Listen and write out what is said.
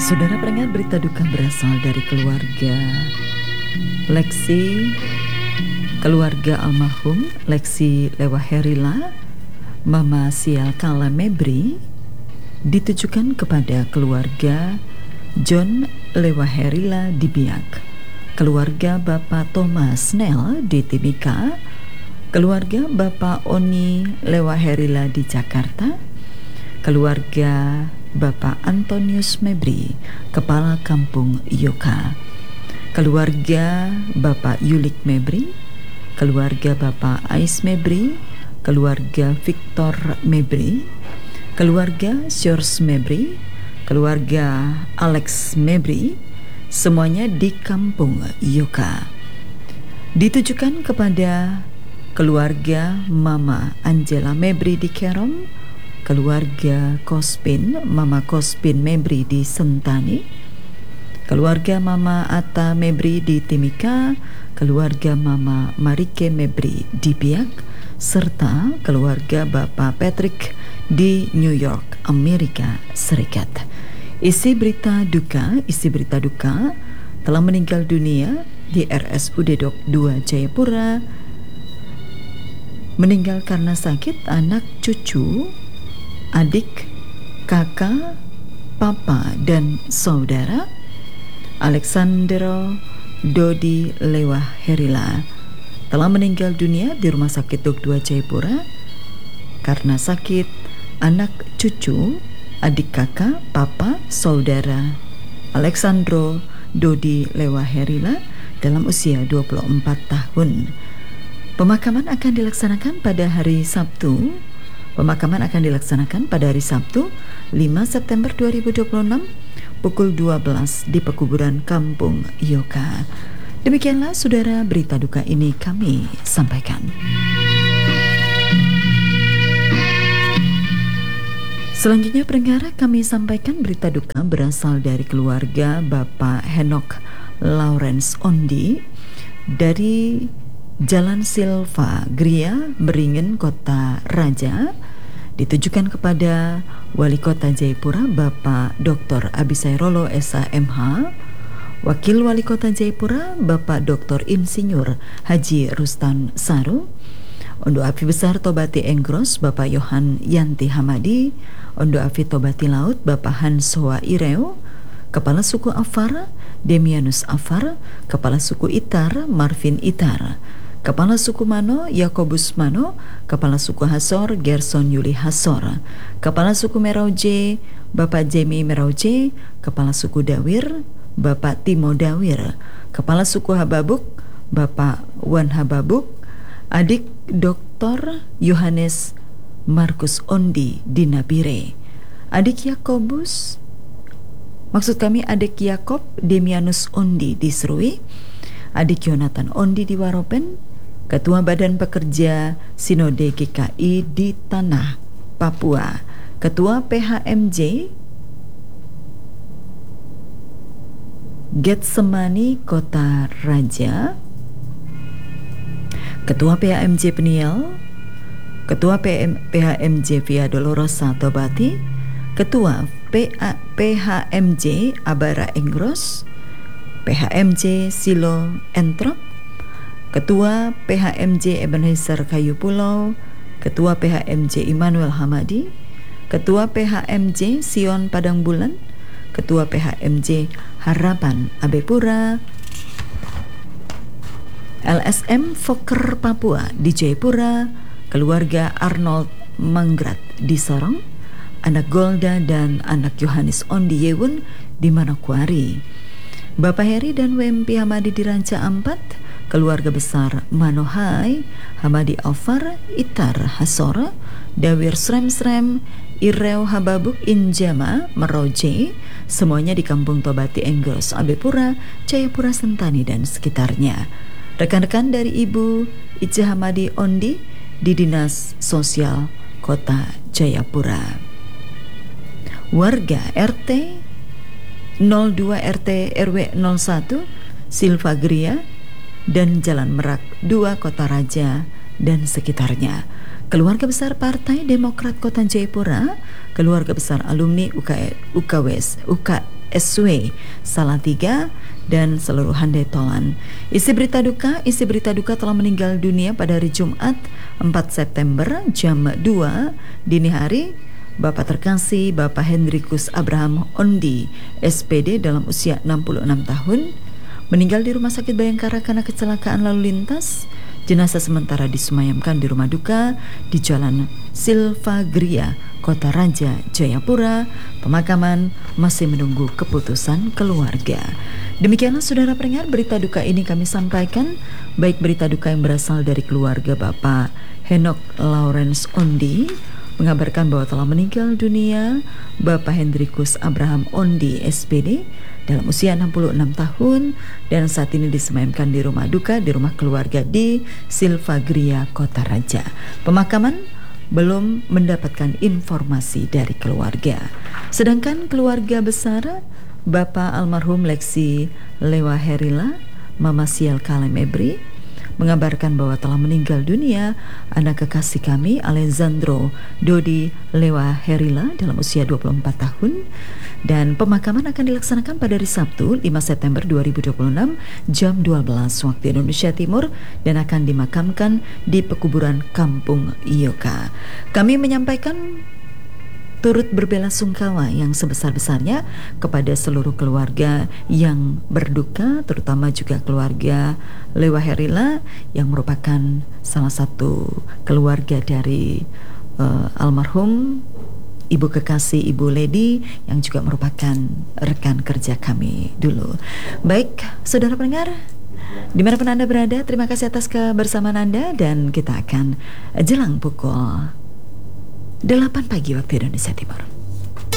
Saudara pendengar, berita duka berasal dari keluarga Lexi, keluarga almarhum Lexi Lewaherila, Mama Sial Kala Mebri, ditujukan kepada keluarga John Lewaherila di Biak, keluarga Bapak Thomas Snell di Timika, keluarga Bapak Oni Lewaherila di Jakarta, keluarga Bapak Antonius Mebri, Kepala Kampung Yoka, keluarga Bapak Yulik Mebri, keluarga Bapak Ais Mebri, keluarga Victor Mebri, keluarga George Mebri, keluarga Alex Mebri, semuanya di Kampung Yoka. Ditujukan kepada keluarga Mama Angela Mebri di Kerom, keluarga Kospin, Mama Kospin Mebri di Sentani, keluarga Mama Atta Mebri di Timika, keluarga Mama Marike Mebri di Biak, serta keluarga Bapak Patrick di New York, Amerika Serikat. Isi berita duka telah meninggal dunia di RSUD Dok 2 Jayapura, meninggal karena sakit anak, cucu, adik, kakak, papa, dan saudara Alexandro Dodi Lewaherila telah meninggal dunia di Rumah Sakit Dok 2 Jayapura karena sakit anak, cucu, adik, kakak, papa, saudara Alexandro Dodi Lewaherila dalam usia 24 tahun. Pemakaman akan dilaksanakan pada hari Sabtu 5 September 2026 pukul 12 di pekuburan Kampung Yoka. Demikianlah saudara, berita duka ini kami sampaikan. Selanjutnya pendengar, kami sampaikan berita duka berasal dari keluarga Bapak Henok Lawrence Ondi dari Jalan Silva Gria, Beringin, Kota Raja, ditujukan kepada Wali Kota Jayapura Bapak Dr. Abisai Rolo SAMH, Wakil Wali Kota Jayapura Bapak Dr. Insinyur Haji Rustan Saru, Ondo Api Besar Tobati Enggros Bapak Yohan Yanti Hamadi, Ondo Api Tobati Laut Bapak Hansoa Ireo, Kepala Suku Afar Demianus Afar, Kepala Suku Itar Marvin Itar, Kepala Suku Mano Yakobus Mano, Kepala Suku Hasor Gerson Yuli Hasor, Kepala Suku Merauke Bapak Jemi Merauke, Kepala Suku Dawir Bapak Timo Dawir, Kepala Suku Hababuk Bapak Wan Hababuk, adik Dr. Yohanes Markus Ondi di Nabire, adik Yakob Demianus Ondi di Serui, adik Yonatan Ondi di Waropen, Ketua Badan Pekerja Sinode GKI di Tanah Papua, Ketua PHMJ Getsemani Kota Raja, Ketua PHMJ Peniel, Ketua PHMJ Via Dolorosa Tobati, Ketua PHMJ Abara Enggros, PHMJ Silo Entrop, Ketua PHMJ Ebenezer Kayu Pulau, Ketua PHMJ Immanuel Hamadi, Ketua PHMJ Sion Padang Bulan, Ketua PHMJ Harapan Abepura, LSM Fokker Papua di Jayapura, keluarga Arnold Manggrat di Sorong, anak Golda dan anak Yohanes Ondi Yewun di Manokwari, Bapak Heri dan WMP Hamadi di Ranca Ampat, keluarga besar Manohai Hamadi Alfar Itar Hasora, Dawir Srem Ireo Hababuk Injama Meroje, semuanya di Kampung Tobati Enggros Abepura, Jayapura Sentani dan sekitarnya. Rekan-rekan dari Ibu Ica Hamadi Ondi di Dinas Sosial Kota Jayapura. Warga RT 02 RT RW 01 Silva Gria dan Jalan Merak 2 Kota Raja dan sekitarnya. Keluarga besar Partai Demokrat Kota Jayapura, keluarga besar alumni UKWS SW Salatiga dan seluruh handai tolan. Isi berita duka telah meninggal dunia pada hari Jumat 4 September jam 2 dini hari Bapak terkasih Bapak Hendrikus Abraham Ondi SPD dalam usia 66 tahun meninggal di Rumah Sakit Bayangkara karena kecelakaan lalu lintas. Jenazah sementara disemayamkan di rumah duka di Jalan Silvagria, Kota Raja, Jayapura. Pemakaman masih menunggu keputusan keluarga. Demikianlah saudara pendengar, berita duka ini kami sampaikan, baik berita duka yang berasal dari keluarga Bapak Henok Lawrence Ondi, mengabarkan bahwa telah meninggal dunia Bapak Hendrikus Abraham Ondi SPD dalam usia 66 tahun dan saat ini disemayamkan di rumah duka di rumah keluarga di Silvagria, Kota Raja. Pemakaman belum mendapatkan informasi dari keluarga. Sedangkan keluarga besar Bapak almarhum Lexi Lewa Herila, Mama Sial Kalem Ebri, mengabarkan bahwa telah meninggal dunia anak kekasih kami Alessandro Dodi Lewa Herila dalam usia 24 tahun dan pemakaman akan dilaksanakan pada hari Sabtu 5 September 2026 jam 12 waktu Indonesia Timur dan akan dimakamkan di pekuburan Kampung Iyoka. Kami menyampaikan turut berbelasungkawa yang sebesar-besarnya kepada seluruh keluarga yang berduka, terutama juga keluarga Lewa Herila yang merupakan salah satu keluarga dari almarhum Ibu kekasih Ibu Lady yang juga merupakan rekan kerja kami dulu. Baik, saudara pendengar, dimanapun Anda berada, terima kasih atas kebersamaan Anda dan kita akan jelang pukul 8 pagi waktu Indonesia Timur.